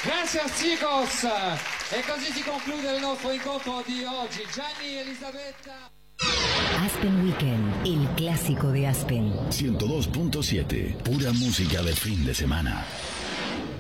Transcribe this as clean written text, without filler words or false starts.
Grazie chicos, e così si conclude il nostro incontro di oggi. Gianni e Elisabetta. Aspen Weekend, el clásico de Aspen. 102.7, pura música de fin de semana.